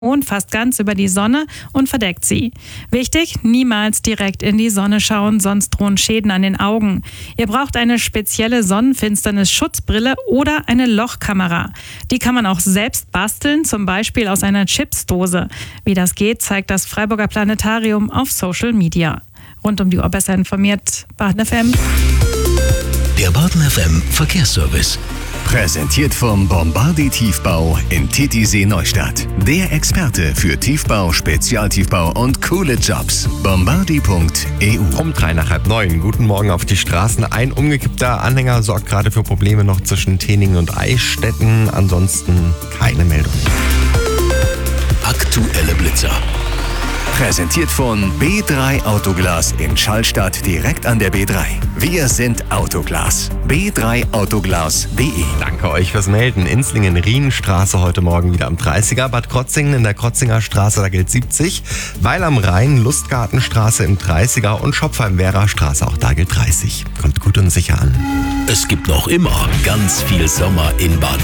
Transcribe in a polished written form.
und fast ganz über die Sonne und verdeckt sie. Wichtig, niemals direkt in die Sonne schauen, sonst drohen Schäden an den Augen. Ihr braucht eine spezielle Sonnenfinsternis-Schutzbrille oder eine Lochkamera. Die kann man auch selbst basteln, zum Beispiel aus einer Chipsdose. Wie das geht, zeigt das Freiburger Planetarium auf Social Media. Rund um die Uhr besser informiert, Baden FM. Der Baden FM Verkehrsservice. Präsentiert vom Bombardi Tiefbau in Titisee Neustadt. Der Experte für Tiefbau, Spezialtiefbau und coole Jobs. Bombardi.eu. Um 8:03. Guten Morgen auf die Straßen. Ein umgekippter Anhänger sorgt gerade für Probleme noch zwischen Teningen und Eichstätten. Ansonsten keine Meldung. Aktuelle Blitzer. Präsentiert von B3 Autoglas in Schallstadt direkt an der B3. Wir sind Autoglas. B3autoglas.de. Danke euch fürs Melden. Inslingen, Rienstraße heute Morgen wieder am 30er. Bad Krotzingen in der Krotzinger Straße, da gilt 70. Weil am Rhein, Lustgartenstraße im 30er und Schopfheim-Wehrer Straße, auch da gilt 30. Kommt gut und sicher an. Es gibt noch immer ganz viel Sommer in Baden.